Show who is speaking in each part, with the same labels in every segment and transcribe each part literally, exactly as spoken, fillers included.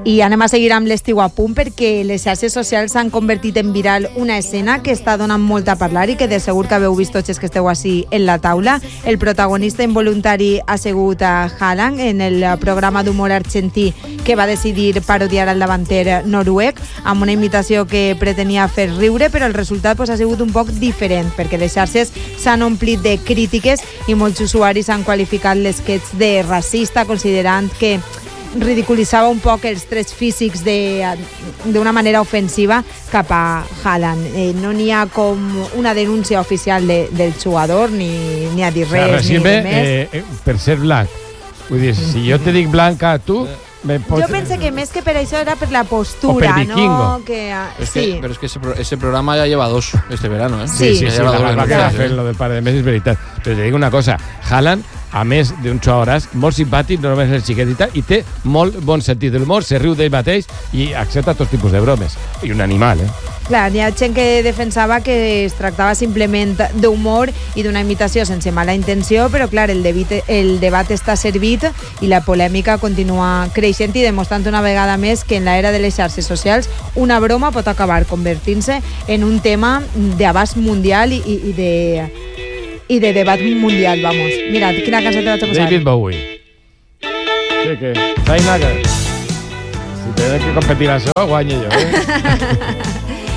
Speaker 1: I anem a seguir amb l'estiu a punt perquè les xarxes socials s'han convertit en viral una escena que està donant molt a parlar i que de segur que haveu vist tots els que esteu així en la taula. El protagonista involuntari ha sigut a Haaland en el programa d'humor argentí que va decidir parodiar el davanter noruec amb una imitació que pretenia fer riure, però el resultat pues, ha sigut un poc diferent perquè les xarxes s'han omplit de crítiques i molts usuaris han qualificat l'esquetx de racista considerant que ridiculitzava un poc els trets físics d'una manera ofensiva cap a Haaland. Eh, no n'hi ha com una denúncia oficial de, del jugador ni, ni a dir res, o sea, ni de més.
Speaker 2: Eh, per ser blanc. Vull dir, si jo te dic blanca, tu... Me pots...
Speaker 1: Jo pense que més que per això era per la postura,
Speaker 2: per
Speaker 1: no? Que,
Speaker 3: es
Speaker 1: sí.
Speaker 3: que, pero es que ese, ese programa ya lleva dos este verano, ¿eh?
Speaker 1: Sí,
Speaker 2: sí, sí, sí la, la, la, la, fer lo del par de mesos, veritat. Però te dic una cosa, Haaland, a més d'un jugador molt simpàtic, no només és xiquetita, i té molt bon sentit de l'humor, se riu d'ell mateix i accepta tots tipus de bromes. I un animal, eh?
Speaker 1: Clar, hi ha gent que defensava que es tractava simplement d'humor i d'una imitació sense mala intenció, però clar, el, debit, el debat està servit i la polèmica continua creixent i demostrant una vegada més que en l'era de les xarxes socials una broma pot acabar convertint-se en un tema d'abast mundial i, i, de, i de debat mundial, vamos. Mira, quina cançó te vaig a posar?
Speaker 2: David Bowie. Sí, que... Zainaga. Si tenen que competir això, guanyo jo, eh?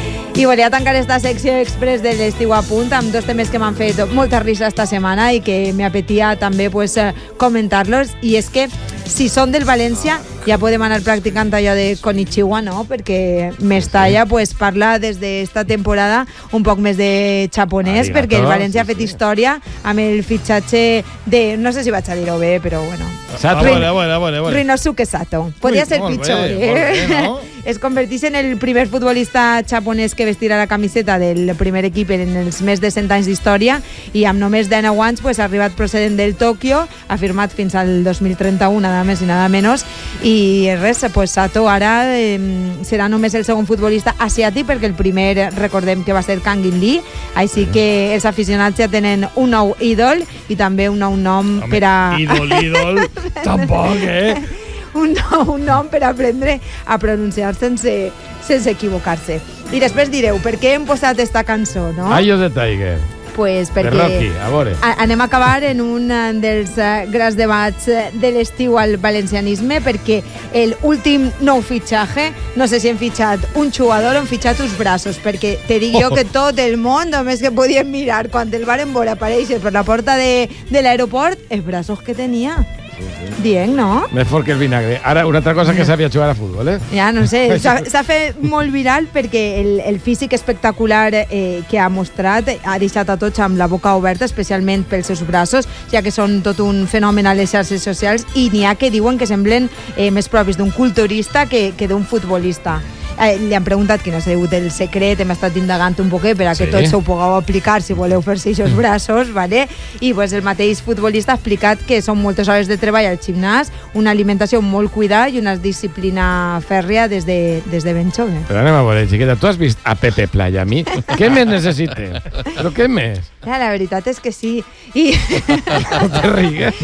Speaker 1: I volia tancar esta secció express de l'estiu a punt amb dos temes que m'han fet molta risa esta setmana i que m'apetia també pues, comentar-los, i és que si són del València ja podem anar practicant allò de Konnichiwa, no? Perquè Mestalla pues, parla des d'esta temporada un poc més de japonès, Arigato, perquè el València sí, ha fet sí. història amb el fitxatge de... No sé si vaig a dir-ho bé, però bueno...
Speaker 2: Sato.
Speaker 3: Rin... Bueno, bueno, bueno, bueno.
Speaker 1: Rinosuke Sato. Podia ser pitjor,
Speaker 3: bé,
Speaker 1: eh?
Speaker 3: Bé, no?
Speaker 1: Es convertís en el primer futbolista japonès que vestirà la camiseta del primer equip en els més de cent anys d'història i amb només dinou anys pues, ha arribat procedent del Tòquio, ha firmat fins al dos mil trenta-u, nada més i nada menys, i res, pues, Sato ara eh, serà només el segon futbolista asiàtic perquè el primer, recordem que va ser Kang In Lee, així que els aficionats ja tenen un nou ídol i també un nou nom
Speaker 3: Home,
Speaker 1: per a...
Speaker 3: ídol, ídol, tampoc, eh?
Speaker 1: Un nom, un nom per aprendre a pronunciar sense, sense equivocar-se. I després direu, per què hem posat esta cançó, no?
Speaker 2: Eye of the Tiger.
Speaker 1: Pues perquè
Speaker 2: de Rocky, a veure.
Speaker 1: A, anem a acabar en un dels uh, grans debats de l'estiu al valencianisme, perquè el últim nou fitxatge, no sé si hem fitxat un jugador o hem fitxat uns braços, perquè te dic jo que tot el món, només que podíem mirar quan el varen veure aparèixer per la porta de, de l'aeroport, els braços que tenia. Sí, sí. Dient, no?
Speaker 2: Més fort que el vinagre. Ara, una altra cosa que sabia jugar a futbol, eh?
Speaker 1: Ja, no sé, s'ha fet molt viral perquè el, el físic espectacular eh, que ha mostrat ha deixat a tots amb la boca oberta, especialment pels seus braços, ja que són tot un fenomen a les xarxes socials i n'hi ha que diuen que semblen eh, més propis d'un culturista que, que d'un futbolista. Eh, li han preguntat quin ha sigut el secret, hem estat indagant un poquet per a que sí. tots ho pugueu aplicar si voleu fer-se aquests braços, ¿vale? I pues, el mateix futbolista ha explicat que són moltes hores de treball al gimnàs, una alimentació molt cuidada i una disciplina fèrria des de, des de ben jove.
Speaker 2: Però anem a veure, xiqueta, tu has vist a Pepe Playa, a mi? Què més necessites? Però què més?
Speaker 1: Ja, la veritat és que sí. I...
Speaker 2: No te rigues.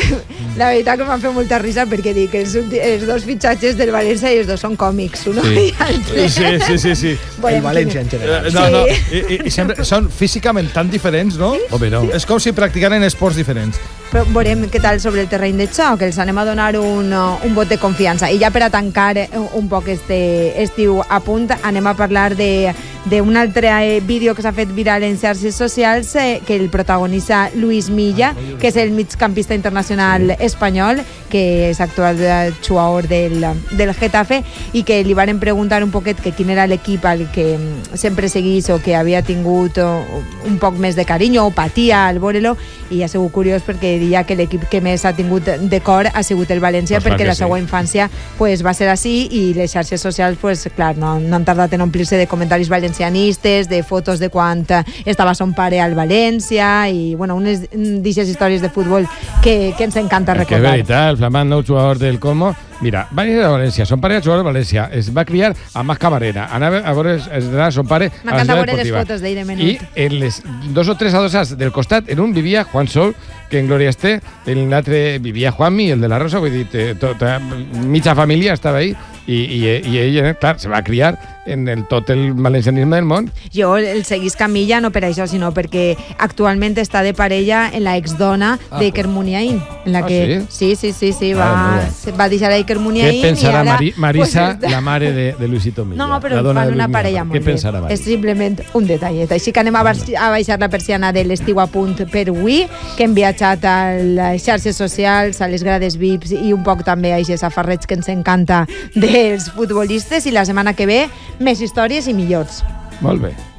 Speaker 1: La veritat que m'han fet molta risa perquè dic que els, els dos fitxatges del València i els dos són còmics, un
Speaker 3: sí.
Speaker 1: i altre.
Speaker 3: Sí, sí, sí, sí.
Speaker 4: El València en general.
Speaker 3: No, no, i, i, i sempre són físicament tan diferents, no?
Speaker 1: Sí?
Speaker 2: Home, no.
Speaker 3: És com si practicaren esports diferents.
Speaker 1: Però veurem què tal sobre el terreny de xoc, els anem a donar un, un vot de confiança. I ja per a tancar un poc este estiu a punt, anem a parlar d'un altre vídeo que s'ha fet viral en xarxes socials, eh, que el protagonista Luis Milla, que és el migcampista internacional espanyol, que és actual jugador del, del Getafe, i que li varen preguntar un poquet que quin era l'equip al que sempre seguís o que havia tingut un poc més de carinyo o patia al veure-lo, i ha sigut curiós perquè diria que l'equip que més ha tingut de cor ha sigut el València, pues perquè la seva sí. infància pues, va ser així, i les xarxes socials pues, clar, no, no han tardat en omplir-se de comentaris valencianistes, de fotos de quan estava son pare al València i bueno, unes d'aquestes històries de futbol que, que ens encanta recordar.
Speaker 2: Que veritat, el flamant nou jugador del Como, mira, va néixer a València, son pare era jugador de València, es va criar a Mas Camarena, anava a veure a son pare a la ciutat
Speaker 1: veure les fotos d'ell de menut.
Speaker 2: I en les dos o tres adossats del costat, en un vivia Juan Sol, que en glòria esté, en l'altre vivia Juanmi, el de la Rosa, vull dir, tota mitja família estava ahí, i, i, i ell, clar, se va criar en el, tot el valencianisme del món.
Speaker 1: Jo el seguís Camilla no per això, sinó perquè actualment està de parella en la exdona
Speaker 2: Ah,
Speaker 1: d'Iker Muniain. En la
Speaker 2: ah,
Speaker 1: que, sí? Sí, sí, sí, sí,
Speaker 2: Ah,
Speaker 1: va,
Speaker 2: mira.
Speaker 1: va deixar a Iker Muniain.
Speaker 2: Què pensarà
Speaker 1: i ara,
Speaker 2: Mari, Marisa,
Speaker 1: pues,
Speaker 2: la mare de, de Luisito Milla?
Speaker 1: No, però
Speaker 2: la dona
Speaker 1: fan
Speaker 2: de
Speaker 1: una
Speaker 2: Luis
Speaker 1: parella
Speaker 2: Milla?
Speaker 1: molt
Speaker 2: Què
Speaker 1: bé.
Speaker 2: pensarà Marisa?
Speaker 1: És simplement un detallet. Així que anem a, baix, a baixar la persiana de l'estiu a punt per avui, que hem viatjat a les xarxes socials, a les grades V I Ps i un poc també a aquests afarrets que ens encanta dels futbolistes, i la setmana que ve més històries i millors.
Speaker 2: Molt bé.